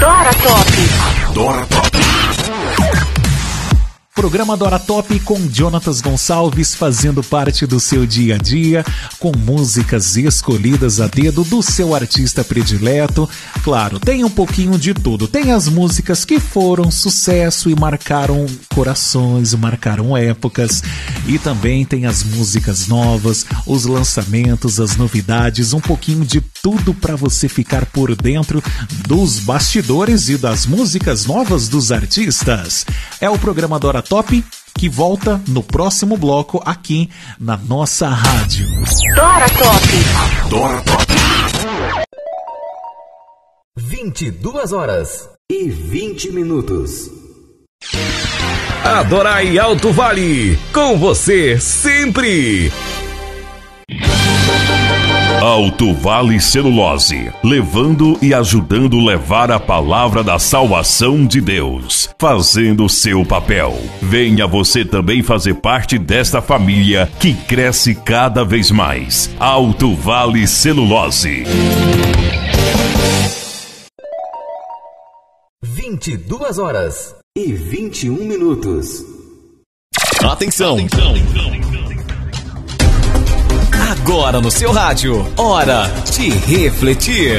Dora Top. Dora Top. Programa Dora Top com Jonatas Gonçalves fazendo parte do seu dia a dia, com músicas escolhidas a dedo do seu artista predileto. Claro, tem um pouquinho de tudo. Tem as músicas que foram sucesso e marcaram corações, marcaram épocas. E também tem as músicas novas, os lançamentos, as novidades, um pouquinho de tudo para você ficar por dentro dos bastidores e das músicas novas dos artistas. É o programa Dora Top, que volta no próximo bloco aqui na nossa rádio. Dora Top. Dora Top. 22h20. Adorai Alto Vale, com você sempre. Alto Vale Celulose, levando e ajudando levar a palavra da salvação de Deus, fazendo seu papel. Venha você também fazer parte desta família que cresce cada vez mais. Alto Vale Celulose. 22h21. Atenção. Agora no seu rádio, hora de refletir.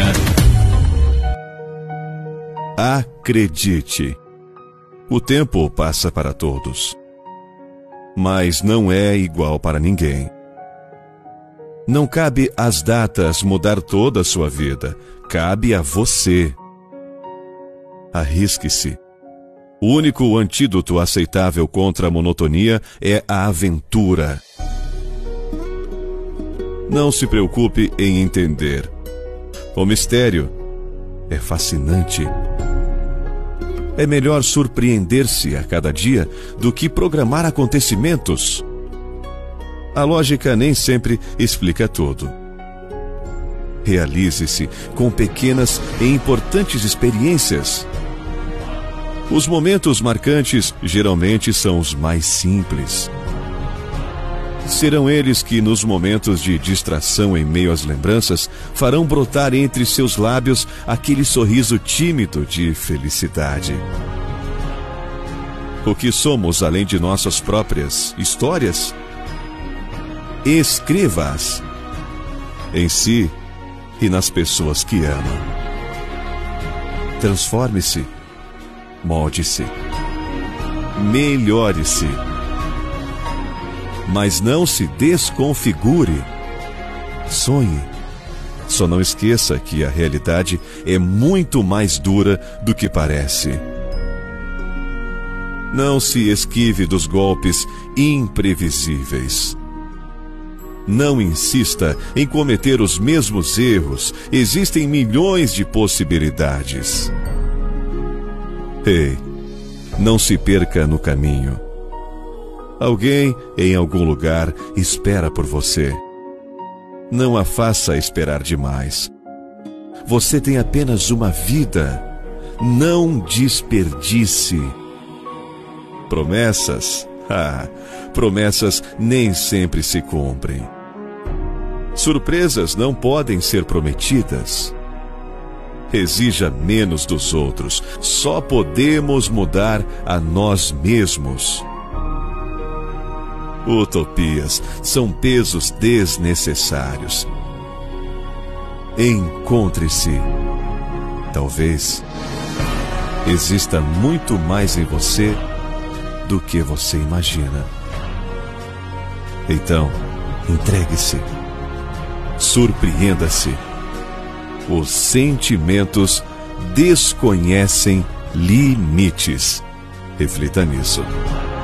Acredite, o tempo passa para todos, mas não é igual para ninguém. Não cabe às datas mudar toda a sua vida, cabe a você. Arrisque-se. O único antídoto aceitável contra a monotonia é a aventura. Não se preocupe em entender. O mistério é fascinante. É melhor surpreender-se a cada dia do que programar acontecimentos. A lógica nem sempre explica tudo. Realize-se com pequenas e importantes experiências. Os momentos marcantes geralmente são os mais simples. Serão eles que, nos momentos de distração em meio às lembranças, farão brotar entre seus lábios aquele sorriso tímido de felicidade. O que somos além de nossas próprias histórias? Escreva-as em si e nas pessoas que amam. Transforme-se, molde-se, melhore-se. Mas não se desconfigure. Sonhe. Só não esqueça que a realidade é muito mais dura do que parece. Não se esquive dos golpes imprevisíveis. Não insista em cometer os mesmos erros. Existem milhões de possibilidades. Ei, não se perca no caminho. Alguém, em algum lugar, espera por você. Não a faça esperar demais. Você tem apenas uma vida. Não desperdice. Promessas? Promessas nem sempre se cumprem. Surpresas não podem ser prometidas. Exija menos dos outros. Só podemos mudar a nós mesmos. Utopias são pesos desnecessários. Encontre-se. Talvez exista muito mais em você do que você imagina. Então, entregue-se. Surpreenda-se. Os sentimentos desconhecem limites. Reflita nisso.